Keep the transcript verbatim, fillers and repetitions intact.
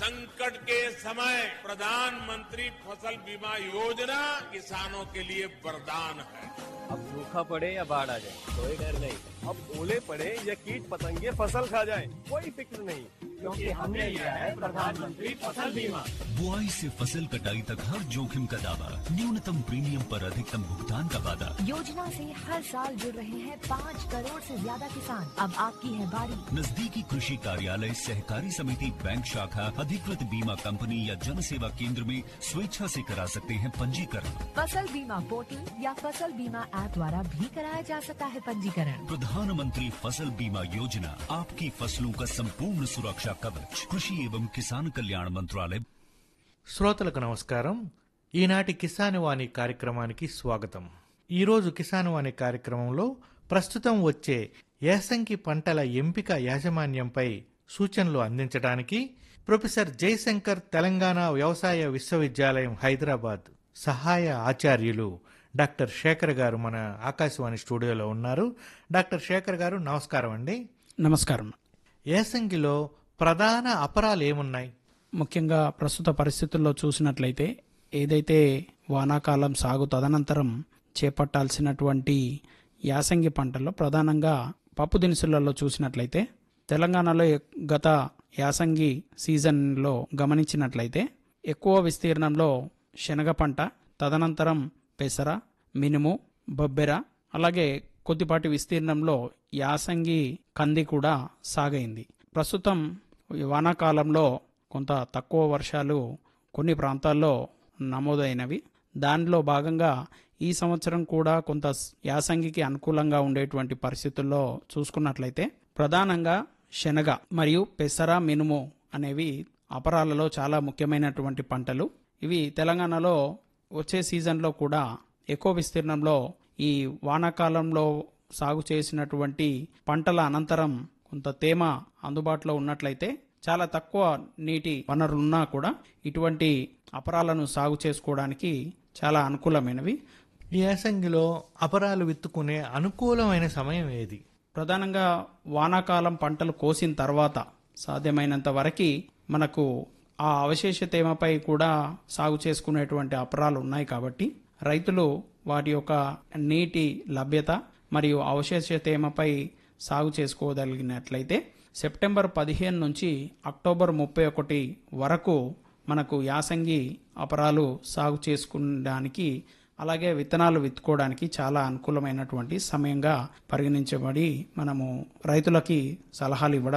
संकट के समय प्रधानमंत्री फसल बीमा योजना किसानों के लिए वरदान है। अब सूखा पड़े या बाढ़ आ जाए कोई डर नहीं। अब ओले पड़े या कीट पतंगे फसल खा जाए कोई फिक्र नहीं, क्योंकि हमने लिया है प्रधानमंत्री फसल बीमा। बुआई से फसल कटाई तक हर जोखिम का दावा, न्यूनतम प्रीमियम पर अधिकतम भुगतान का वादा। योजना से हर साल जुड़ रहे हैं पाँच करोड़ से ज्यादा किसान। अब आपकी है बारी। नजदीकी कृषि कार्यालय, सहकारी समिति, बैंक शाखा, अधिकृत बीमा कंपनी या जन सेवा केंद्र में स्वेच्छा से करा सकते हैं पंजीकरण। फसल बीमा पोर्टल या फसल बीमा ऐप द्वारा भी कराया जा सकता है पंजीकरण। प्रधानमंत्री फसल बीमा योजना, आपकी फसलों का संपूर्ण सुरक्षा कवच, कृषि एवं किसान कल्याण मंत्रालय। శ్రోతలకు నమస్కారం. ఈనాటి కిసాన్ వాణి కార్యక్రమానికి స్వాగతం. ఈరోజు కిసాన్ వాణి కార్యక్రమంలో ప్రస్తుతం వచ్చే యాసంగి పంటల ఎంపిక యాజమాన్యంపై సూచనలు అందించడానికి ప్రొఫెసర్ జయశంకర్ తెలంగాణ వ్యవసాయ విశ్వవిద్యాలయం హైదరాబాద్ సహాయ ఆచార్యులు డాక్టర్ శేఖర్ గారు మన ఆకాశవాణి స్టూడియోలో ఉన్నారు. డాక్టర్ శేఖర్ గారు నమస్కారం అండి. నమస్కారం. యాసంగిలో ప్రధాన అపరాలు ఏమున్నాయి? ముఖ్యంగా ప్రస్తుత పరిస్థితుల్లో చూసినట్లయితే ఏదైతే వానాకాలం సాగు తదనంతరం చేపట్టాల్సినటువంటి యాసంగి పంటల్లో ప్రధానంగా పప్పు దినుసులలో చూసినట్లయితే తెలంగాణలో గత యాసంగి సీజన్లో గమనించినట్లయితే ఎక్కువ విస్తీర్ణంలో శనగ పంట, తదనంతరం పెసర, మినుము, బొబ్బెర, అలాగే కొద్దిపాటి విస్తీర్ణంలో యాసంగి కంది కూడా సాగైంది. ప్రస్తుతం వానాకాలంలో కొంత తక్కువ వర్షాలు కొన్ని ప్రాంతాల్లో నమోదైనవి. దానిలో భాగంగా ఈ సంవత్సరం కూడా కొంత యాసంగికి అనుకూలంగా ఉండేటువంటి పరిస్థితుల్లో చూసుకున్నట్లయితే ప్రధానంగా శనగ మరియు పెసర, మినుము అనేవి అపరాలలో చాలా ముఖ్యమైనటువంటి పంటలు. ఇవి తెలంగాణలో వచ్చే సీజన్లో కూడా ఎక్కువ విస్తీర్ణంలో ఈ వానాకాలంలో సాగు చేసినటువంటి పంటల అనంతరం కొంత తేమ అందుబాటులో ఉన్నట్లయితే చాలా తక్కువ నీటి వనరులున్నా కూడా ఇటువంటి అపరాలను సాగు చేసుకోవడానికి చాలా అనుకూలమైనవి. ఈ యాసంగిలో అపరాలు విత్తుకునే అనుకూలమైన సమయం ఏది? ప్రధానంగా వానాకాలం పంటలు కోసిన తర్వాత సాధ్యమైనంత వరకు మనకు ఆ అవశేష తేమపై కూడా సాగు చేసుకునేటువంటి అపరాలు ఉన్నాయి కాబట్టి రైతులు వాటి యొక్క నీటి లభ్యత మరియు అవశేష తేమపై సాగు చేసుకోగలిగినట్లయితే సెప్టెంబర్ పదిహేను నుంచి అక్టోబర్ ముప్పై ఒకటి వరకు మనకు యాసంగి అపరాలు సాగు చేసుకోవడానికి అలాగే విత్తనాలు విత్తుకోవడానికి చాలా అనుకూలమైనటువంటి సమయంగా పరిగణించబడి మనము రైతులకి సలహాలు ఇవ్వడం